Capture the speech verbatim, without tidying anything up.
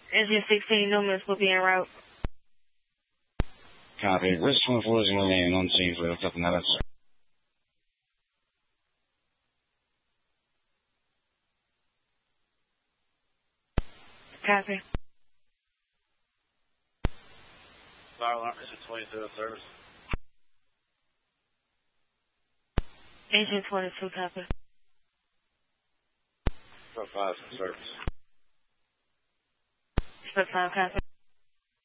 Engine sixteen Numerous will be en route. Copy. Risk twenty-four is going to remain on scene for a couple minutes. Copy. Fire alarm, engine twenty-two, service. Engine twenty-two, copy. Truck five, service. Truck five, copy.